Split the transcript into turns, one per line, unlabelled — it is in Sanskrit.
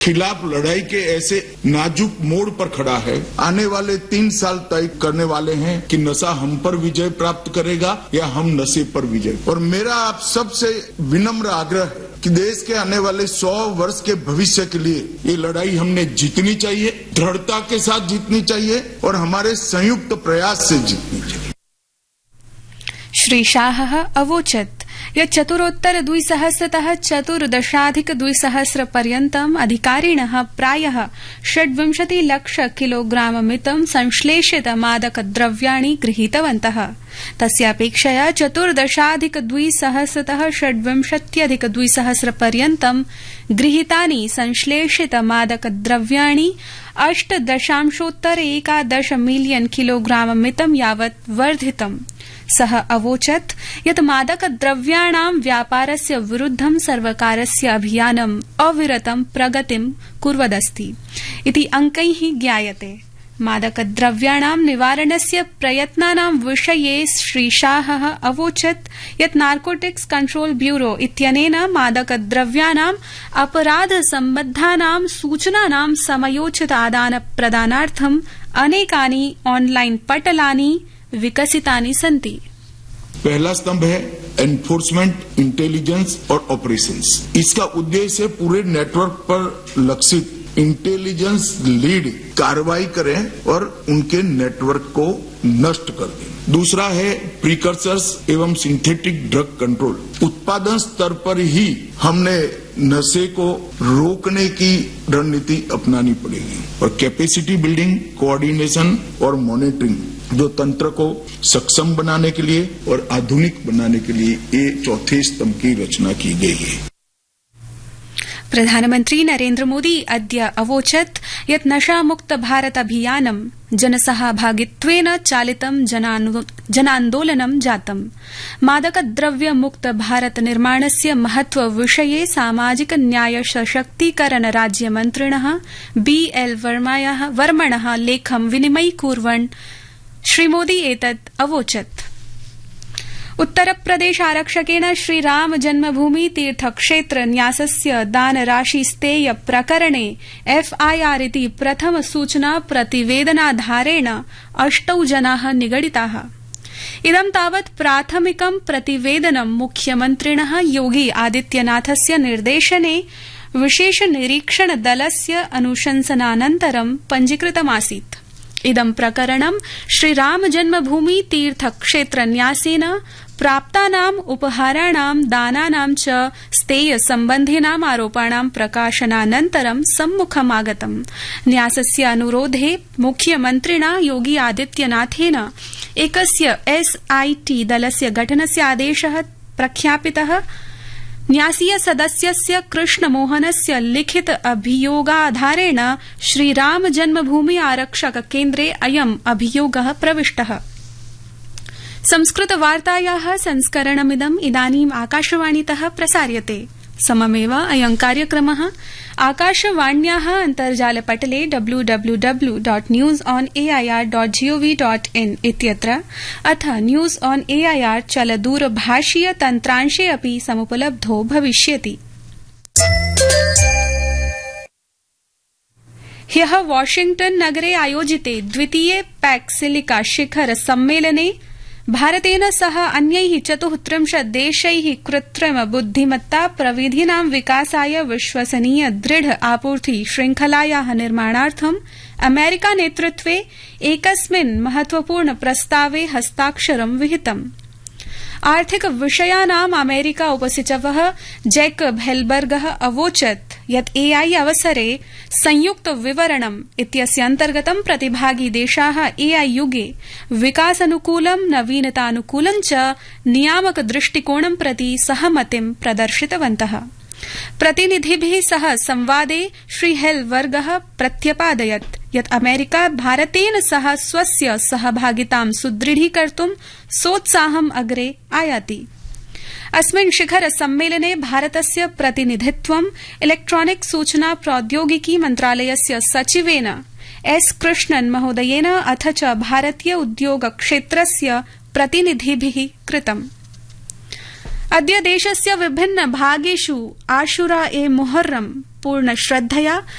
खिलाफ लड़ाई के ऐसे नाजुक मोड़ पर खड़ा है। आने वाले 3 साल तय करने वाले हैं कि नशा हम पर विजय प्राप्त करेगा या हम नशे पर विजय। और मेरा आप सबसे विनम्र आग्रह है कि देश के आने वाले 100 वर्ष के भविष्य के लिए ये लड़ाई हमने जीतनी चाहिए, दृढ़ता के साथ जीतनी चाहिए और हमारे संयुक्त प्रयास से जीतनी चाहिए।
श्री शाहः अवोचत् यत् चतुरोत्तर 2000तः 14,200 पर्यन्तम् अधिकारिणः प्रायः 26 लाख किलोग्राममितं संश्लेषित मादकद्रव्याणि गृहीतवन्तः। तस्यापेक्षया 14,200तः 26,200 पर्यन्तं गृहीतानि संश्लेषित मादकद्रव्याणि 8.11 मिलियन किलोग्राममितं यावत् वर्धितम्। सः अवोचत् यत् मादकद्रव्याणां व्यापारस्य विरुद्धं सर्वकारस्य अभियानम् अविरतं प्रगतिं कुर्वदस्ति इति अंकैः ज्ञायते। मादकद्रव्याणां निवारणस्य प्रयत्नानां विषये श्री शाहः अवोचत् यत् नार्कोटिक्स कंट्रोल ब्यूरो इत्यनेन मादकद्रव्याणाम् अपराध सम्बद्धानां सूचनानां समयोचित आदान प्रदानार्थम् अनेकानि ऑनलाइन पटलानि विकसितानि सन्ति।
पहला स्तंभ है एनफोर्समेंट, इंटेलिजेंस और ऑपरेशंस। इसका उद्देश्य पूरे नेटवर्क पर लक्षित इंटेलिजेंस लीड कार्रवाई करें और उनके नेटवर्क को नष्ट कर दें। दूसरा है प्रीकर्सर्स एवं सिंथेटिक ड्रग कंट्रोल। उत्पादन स्तर पर ही हमने नशे को रोकने की रणनीति अपनानी पड़ेगी और कैपेसिटी बिल्डिंग, कोऑर्डिनेशन और मॉनिटरिंग जो तंत्र को सक्षम बनाने के लिए और आधुनिक बनाने के लिए ये चौथे स्तंभ की रचना की गई है।
प्रधानमंत्री नरेन्द्र मोदी अद्य अवोचत् यत् नशामुक्त भारत अभियानं जनसहभागित्वेन चालितं जनान्दोलनं जातम्। मादकद्रव्य मुक्त भारत निर्माणस्य महत्व विषये सामाजिक न्याय सशक्तीकरण राज्यमन्त्रिणः BL वर्मणः लेखं विनिमयीकुर्वन् श्रीमोदी एतत् अवोचत्। उत्तरप्रदेश आरक्षकेण श्रीराम जन्मभूमि तीर्थक्षेत्र न्यासस्य दानराशिस्तेय प्रकरणे FIR इति प्रथम सूचना प्रतिवेदनाधारेण 8 जनाः निगडिताः। इदं तावत् प्राथमिकं प्रतिवेदनं मुख्यमन्त्रिणः योगी आदित्यनाथस्य निर्देशने विशेष निरीक्षण दलस्य अनुशंसनानन्तरं पञ्जीकृतमासीत्। इदं प्रकरणं श्रीराम जन्मभूमि तीर्थक्षेत्र न्यासेन प्राप्तानाम् उपहाराणां दानानां च स्तेय सम्बन्धिनाम् आरोपाणां प्रकाशनानन्तरं सम्मुखमागतम्। न्यासस्य अनुरोधे मुख्यमन्त्रिणा योगी आदित्यनाथेन एकस्य SIT दलस्य गठनस्य आदेशः प्रख्यापितः। न्यासीय सदस्यस्य कृष्णमोहनस्य लिखित अभियोगाधारेण श्रीराम जन्मभूमि आरक्षक केन्द्रे अयम् अभियोगः प्रविष्टः। संस्कृतवार्तायाः संस्करणमिदम् इदानीम् आकाशवाणीतः प्रसार्यते। सममेव अयं कार्यक्रमः आकाशवाण्याः अन्तर्जालपटले www.newsonair.gov.in इत्यत्र अथ न्यूज ऑन एआईआर चलदूरभाषीय तन्त्रांशे अपि समुपलब्धो भविष्यति। ह्यः वाशिंग्टन नगरे आयोजिते द्वितीये पैक् सिलिका शिखर सम्मेलने भारतेन सह अन्यैः 34 देशैः कृत्रिम बुद्धिमत्ता प्रविधीनां विकासाय विश्वसनीय दृढ आपूर्ति श्रृंखलायाः निर्माणार्थं अमेरिका नेतृत्वे एकस्मिन् महत्वपूर्ण प्रस्तावे हस्ताक्षरं विहितम्। आर्थिक विषयानाम् अमेरिका उपसचिवः जैकब हेल्बर्गः अवोचत् यत् AI अवसरे संयुक्त विवरणम् इत्यस्य अन्तर्गतं प्रतिभागी देशाः AI युगे विकासानुकूलं नवीनतानुकूलं च नियामक दृष्टिकोणं प्रति सहमतिं प्रदर्शितवन्तः। प्रतिनिधिभिः सह संवादे श्री हेल्बर्गः प्रत्यपादयत् यत् अमेरिका भारतेन सह स्वस्य सहभागितां सुदृढीकर्तुं सोत्साहम् अग्रे आयाति। अस्मिन् शिखर सम्मेलने भारतस्य प्रतिनिधित्वं इलेक्ट्रॉनिक सूचना प्रौद्योगिकी मन्त्रालयस्य सचिवेन S कृष्णन् महोदयेन अथ च भारतीय उद्योग क्षेत्रस्य प्रतिनिधिभिः कृतम्। अद्य देशस्य विभिन्न भागेषु आशुरा ए मुहर्रम पूर्ण श्रद्धया